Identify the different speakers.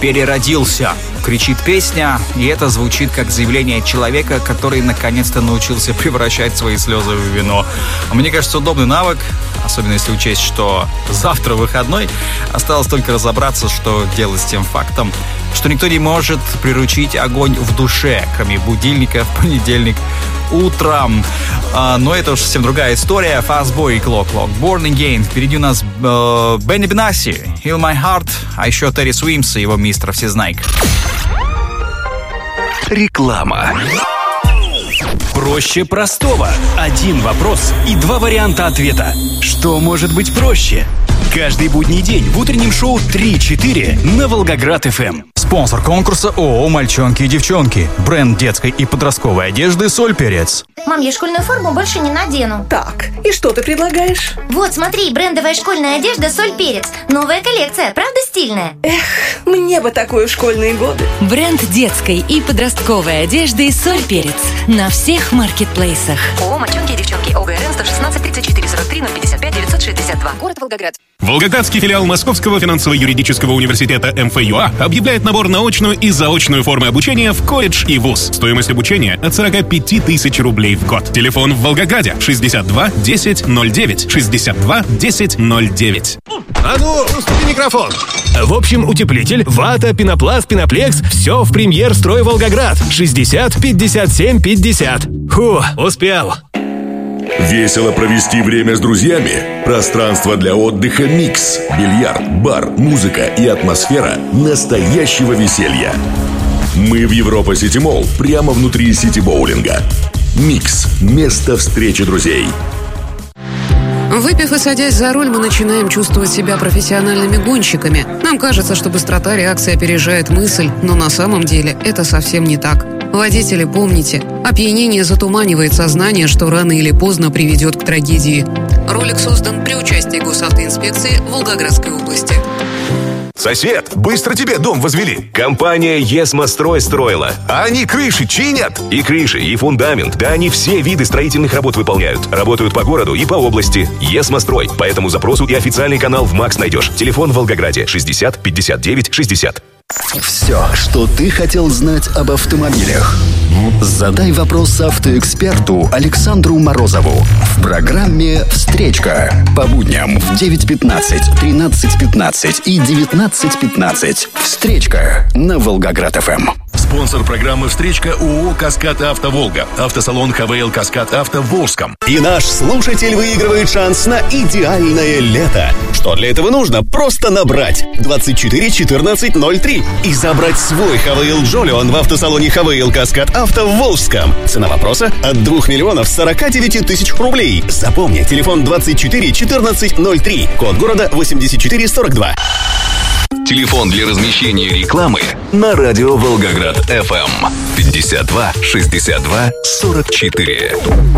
Speaker 1: переродился. Кричит песня, и это звучит как заявление человека, который наконец-то научился превращать свои слезы в вино. Мне кажется, удобный навык, особенно если учесть, что завтра выходной. Осталось только разобраться, что делать с тем фактом, что никто не может приручить огонь в душе, кроме будильника в понедельник утром. Но это уж совсем другая история. Fastboy и Clock Clock. Born Again. Впереди у нас Бенни Бенаси, Heal My Heart, а еще Терри Суимс и его мистер Всезнайка.
Speaker 2: Реклама.
Speaker 3: Проще простого. Один вопрос и два варианта ответа. Что может быть проще? Каждый будний день в утреннем шоу 3-4 на Волгоград-ФМ.
Speaker 1: Спонсор конкурса ООО «Мальчонки и девчонки». Бренд детской и подростковой одежды «Соль Перец».
Speaker 4: Мам, я школьную форму больше не надену.
Speaker 5: Так, и что ты предлагаешь?
Speaker 4: Вот, смотри, брендовая школьная одежда «Соль Перец». Новая коллекция, правда стильная?
Speaker 5: Эх, мне бы такое в школьные годы.
Speaker 6: Бренд детской и подростковой одежды «Соль Перец» на всех маркетплейсах.
Speaker 7: ООО «Мальчонки и девчонки». ОГРН 116 34 43 055 962. Город Волгоград.
Speaker 8: Волгоградский филиал Московского финансово-юридического университета МФЮА объявляет набор на очную и заочную формы обучения в колледж и вуз. Стоимость обучения от 45 тысяч рублей в год. Телефон в Волгограде 62 10 09 62 10 09.
Speaker 9: А ну, уступи микрофон. В общем, утеплитель, вата, пенопласт, пеноплекс — все в «Премьер-строй Волгоград». 60 57 50. Фу, успел.
Speaker 10: Весело провести время с друзьями? Пространство для отдыха «Микс». Бильярд, бар, музыка и атмосфера настоящего веселья. Мы в Европа Сити Молл, прямо внутри сити-боулинга. «Микс» – место встречи друзей.
Speaker 11: Выпив и садясь за руль, мы начинаем чувствовать себя профессиональными гонщиками. Нам кажется, что быстрота реакции опережает мысль, но на самом деле это совсем не так. Водители, помните, опьянение затуманивает сознание, что рано или поздно приведет к трагедии. Ролик создан при участии Госавтоинспекции Волгоградской области.
Speaker 12: Сосед, быстро тебе дом возвели. Компания «Есмострой» строила. А они крыши чинят. И крыши, и фундамент. Да они все виды строительных работ выполняют. Работают по городу и по области. «Есмострой». По этому запросу и официальный канал в МАКС найдешь. Телефон в Волгограде 60 59 60.
Speaker 2: Все, что ты хотел знать об автомобилях. Задай вопрос автоэксперту Александру Морозову в программе «Встречка» по будням в 9:15, 13:15 и 19:15. «Встречка» на Волгоград-ФМ.
Speaker 10: Спонсор программы «Встречка» ООО «Каскад Авто Волга». Автосалон ХВЛ «Каскад Авто» в Волжском.
Speaker 13: И наш слушатель выигрывает шанс на идеальное лето. Что для этого нужно? Просто набрать 24 14 03 и забрать свой ХВЛ Джолион в автосалоне ХВЛ «Каскад Авто» в Волжском. Цена вопроса от 2 миллионов 49 тысяч рублей. Запомни, телефон 24 14 03, код города 84 42.
Speaker 2: Телефон для размещения рекламы на радио Волгоград ФМ 52 62 44.